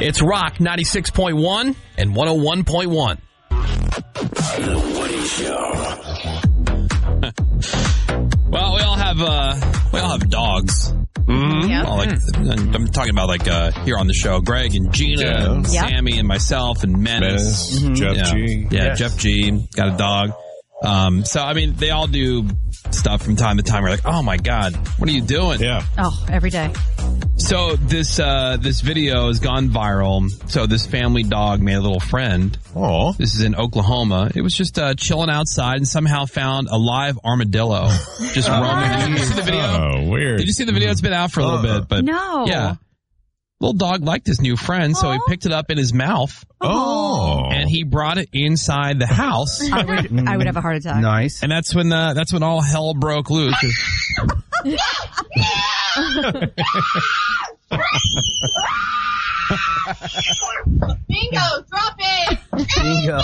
It's Rock 96.1 and 101.1. The Woody Show. Well, we all have dogs. Mm-hmm. Yep. Well, I'm talking about here on the show, Greg and Gina and Sammy and myself and Menace. Jeff G. Yeah, Jeff G. Got a dog. So, I mean, they all do stuff from time to time. We're like, oh my God, what are you doing? Yeah. Oh, every day. So this video has gone viral. So this family dog made a little friend. Oh. This is in Oklahoma. It was just chilling outside and somehow found a live armadillo just roaming. Did you see the video? Oh, weird. Did you see the video? It's been out for a little bit, but no. Yeah. Little dog liked his new friend, so he picked it up in his mouth. Oh. And he brought it inside the house. I would have a heart attack. Nice. And that's when all hell broke loose. Bingo, drop it. Bingo.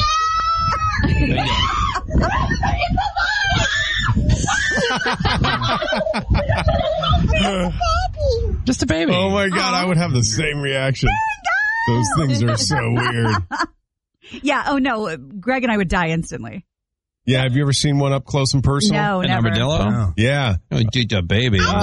Just a baby. Oh my God, I would have the same reaction. Those things are so weird. Yeah, oh no, Greg and I would die instantly. Yeah, have you ever seen one up close and personal? No, An never. armadillo? Oh. Yeah. Oh, dude, a baby. When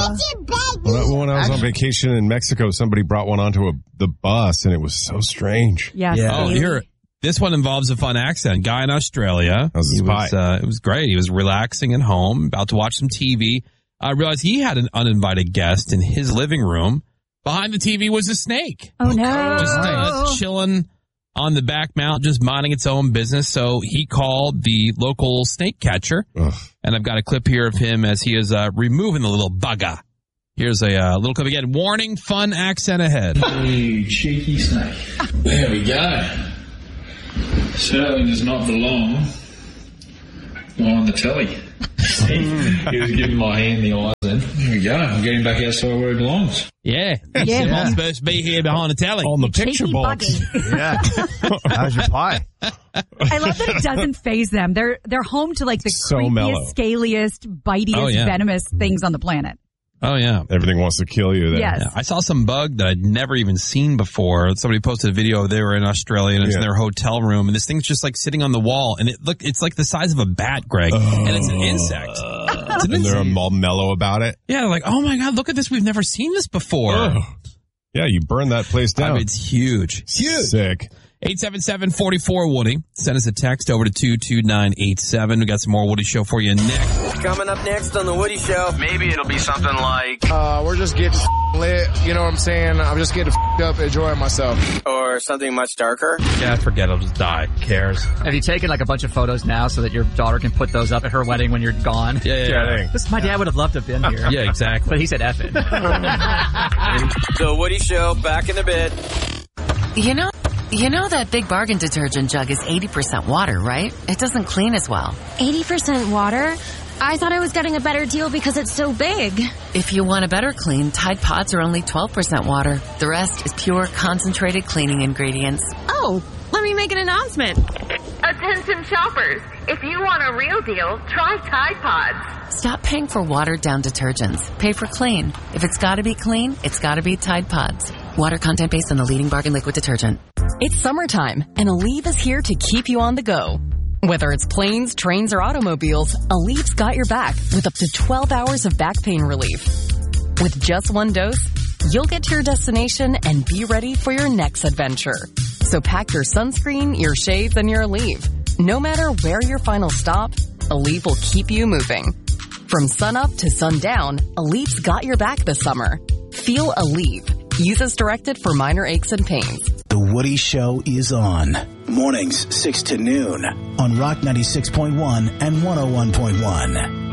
I was on vacation in Mexico, somebody brought one onto the bus, and it was so strange. Yes, Yeah. Oh, here. This one involves a fun accent. Guy in Australia. How's his pie? It was great. He was relaxing at home, about to watch some TV. I realized he had an uninvited guest in his living room. Behind the TV was a snake. Oh no. Just chilling on the back mount, just minding its own business. So he called the local snake catcher. Ugh. And I've got a clip here of him as he is removing the little bugger. Here's a little clip again. Warning, fun accent ahead. You cheeky snake. There we go. Certainly does not belong on the telly. He was giving my hand the eyes then. There we go. I'm getting back outside where it belongs. Yeah. He's not supposed to be here behind the telly. On the picture Cheeky box. buggy. Yeah. How's your pie? I love that it doesn't phase them. They're home to like the So creepiest, mellow. scaliest, bitiest, venomous things on the planet. Oh, yeah. Everything wants to kill you there. Yes. Yeah, I saw some bug that I'd never even seen before. Somebody posted a video. They were in Australia and it's in their hotel room, and this thing's just like sitting on the wall, and it's like the size of a bat, Greg, and it's an insect. It's an And they're insect. all mellow about it. Yeah, they're like, oh my God, look at this. We've never seen this before. Ugh. Yeah, you burn that place I down. mean, it's huge. Huge. Sick. 877-44-WOODY. Send us a text over to 22987. We got some more Woody Show for you next. Coming up next on The Woody Show. Maybe it'll be something like, we're just getting lit, you know what I'm saying? I'm just getting up, enjoying myself. Or something much darker. Yeah, forget it. I'll just die. Who cares? Have you taken like a bunch of photos now so that your daughter can put those up at her wedding when you're gone? Yeah. My dad would have loved to have been here. Yeah, exactly. But he said F it. The Woody Show, back in a bit. You know that Big Bargain detergent jug is 80% water, right? It doesn't clean as well. 80% water? I thought I was getting a better deal because it's so big. If you want a better clean, Tide Pods are only 12% water. The rest is pure, concentrated cleaning ingredients. Oh, let me make an announcement. Attention shoppers, if you want a real deal, try Tide Pods. Stop paying for watered-down detergents. Pay for clean. If it's gotta be clean, it's gotta be Tide Pods. Water content based on the leading Bargain liquid detergent. It's summertime, and Aleve is here to keep you on the go. Whether it's planes, trains, or automobiles, Aleve's got your back with up to 12 hours of back pain relief. With just one dose, you'll get to your destination and be ready for your next adventure. So pack your sunscreen, your shades, and your Aleve. No matter where your final stop, Aleve will keep you moving. From sunup to sundown, Aleve's got your back this summer. Feel Aleve. Use as directed for minor aches and pains. The Woody Show is on. Mornings, 6 to noon on Rock 96.1 and 101.1.